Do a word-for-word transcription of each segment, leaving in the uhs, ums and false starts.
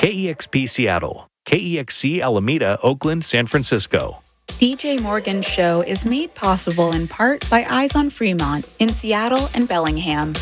K E X P Seattle, K E X C Alameda, Oakland, San Francisco. D J Morgan's show is made possible in part by Eyes on Fremont in Seattle and Bellingham.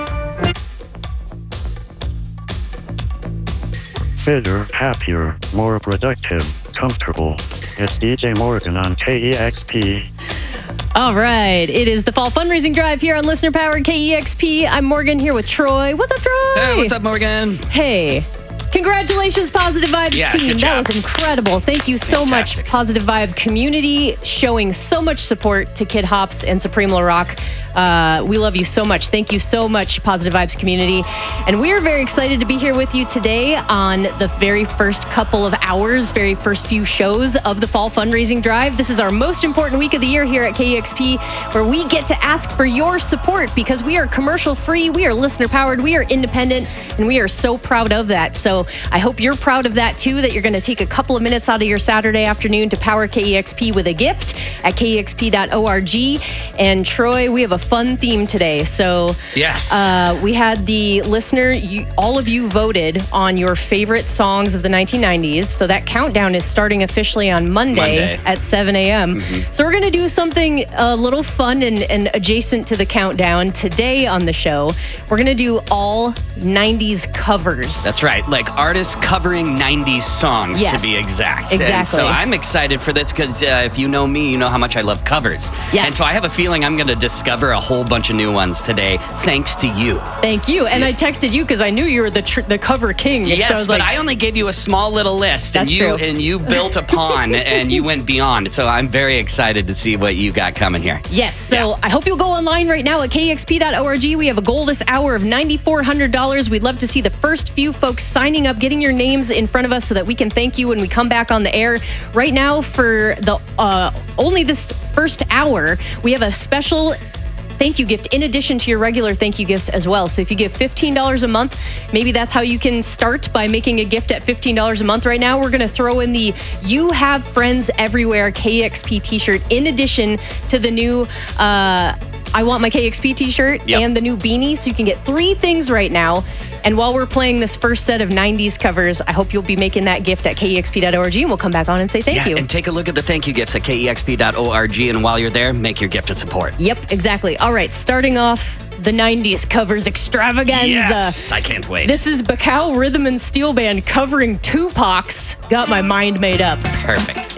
Fitter, happier, more productive, comfortable. It's D J Morgan on K E X P. All right. It is the Fall Fundraising Drive here on Listener Powered K E X P. I'm Morgan here with Troy. What's up, Troy? Hey, what's up, Morgan? Hey. Congratulations, Positive Vibes Yeah, team. good That job. was incredible. Thank you so Fantastic. much, Positive Vibe community, showing so much support to Kid Hops and Supreme La Rock. Uh, we love you so much. Thank you so much, Positive Vibes community. And we are very excited to be here with you today on the very first couple of hours, very first few shows of the Fall Fundraising Drive. This is our most important week of the year here at K E X P, where we get to ask for your support because we are commercial free, we are listener powered, we are independent, and we are so proud of that. So I hope you're proud of that too, that you're going to take a couple of minutes out of your Saturday afternoon to power K E X P with a gift at K E X P dot org. And Troy, we have a fun theme today. So Yes. uh, we had the listener, you, all of you voted on your favorite songs of the nineteen nineties. So that countdown is starting officially on Monday, Monday. at seven a.m. Mm-hmm. So we're going to do something a little fun and, and adjacent to the countdown today on the show. We're going to do all nineties covers. That's right. Like artists covering nineties songs, Yes, to be exact. exactly. And so I'm excited for this because uh, if you know me, you know how much I love covers. Yes. And so I have a feeling I'm going to discover a whole bunch of new ones today, thanks to you. Thank you. And I texted you because I knew you were the tr- the cover king. Yes, so I was but like, I only gave you a small little list, That's and you true. and you built upon, and you went beyond. So I'm very excited to see what you got coming here. yes. So Yeah. I hope you'll go online right now at K E X P dot org. We have a goal this hour of nine thousand four hundred dollars. We'd love to see the first few folks signing up, getting your names in front of us so that we can thank you when we come back on the air. Right now, for the uh, only this first hour, we have a special thank you gift in addition to your regular thank you gifts as well. So if you give fifteen dollars a month, maybe that's how you can start by making a gift at fifteen dollars a month. Right now, we're going to throw in the You Have Friends Everywhere K E X P t-shirt in addition to the new uh, I Want My K E X P t-shirt Yep. and the new beanie. So you can get three things right now. And while we're playing this first set of nineties covers, I hope you'll be making that gift at K E X P dot org, and we'll come back on and say thank yeah, you. and take a look at the thank you gifts at K E X P dot org, and while you're there, make your gift of support. Yep, exactly. All right, starting off the nineties covers extravaganza. Yes, I can't wait. This is Bacau Rhythm and Steel Band covering Tupac's Got My Mind Made Up. Perfect.